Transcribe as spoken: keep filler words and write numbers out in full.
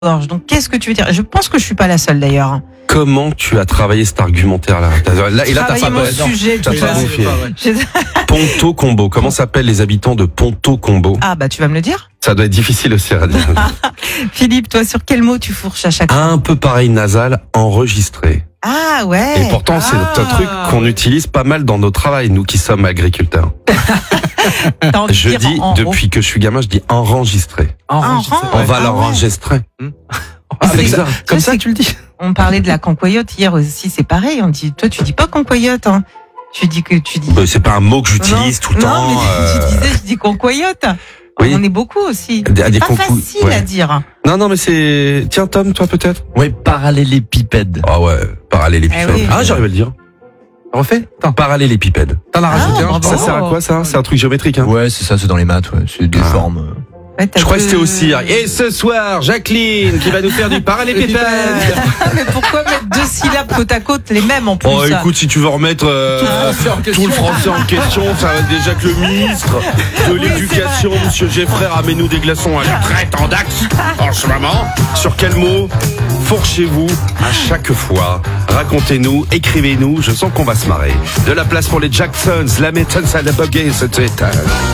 gorge. Donc, qu'est-ce que tu veux dire? Je pense que je suis pas la seule d'ailleurs. Comment tu as travaillé cet argumentaire-là? Là, et là, t'as pas, mon non, sujet, t'as tu pas vois. vérifié. Je- Ponto Combo. Comment s'appellent les habitants de Ponto Combo? Ah, bah, tu vas me le dire. Ça doit être difficile aussi à dire. Philippe, toi, sur quel mot tu fourches à chaque fois? Un peu pareil nasal, enregistré. Ah, ouais. Et pourtant, c'est Ah. un truc qu'on utilise pas mal dans nos travails, nous qui sommes agriculteurs. T'as envie de Je dire dis, en- en- depuis que je suis gamin, je dis enregistré. Enregistré. On Ouais. va Ah l'enregistrer. ouais. Avec C'est- ça. Comme ça, tu le dis. On parlait de la concoyote hier aussi, c'est pareil. On dit, toi, tu dis pas concoyote, hein. Tu dis que tu dis. Bah, c'est pas un mot que j'utilise tout le non, temps. mais euh, tu disais, je dis concoyote. Oui. On est beaucoup aussi. Des- C'est des pas concou- facile ouais. à dire. Non, non, mais c'est... Tiens, Tom, toi peut-être? Oui, parallélépipède. Ah ouais, parallélépipède. Eh oui. Ah, j'arrive à le dire. Refais? Parallélépipède. T'en as Ah, rajouté un? bravo. Ça sert à quoi, ça? C'est un truc géométrique, hein? Ouais, c'est ça, c'est dans les maths, ouais. C'est des Ah. formes. euh. Ouais, t'as Je crois que deux- c'était aussi. Et ce soir, Jacqueline qui va nous faire du parallélépipède. Mais pourquoi mettre deux syllabes côte à côte, les mêmes en plus? Oh, écoute, si tu veux remettre euh, tout le français en question, ça va être déjà que le ministre de l'éducation, monsieur Geffrey, ramène-nous des glaçons à la traite en Dax, en ce moment. Sur quel mot fourchez-vous à chaque fois? Racontez-nous, écrivez-nous, je sens qu'on va se marrer. De la place pour les Jacksons, la méthode, ça la buguer, c'était...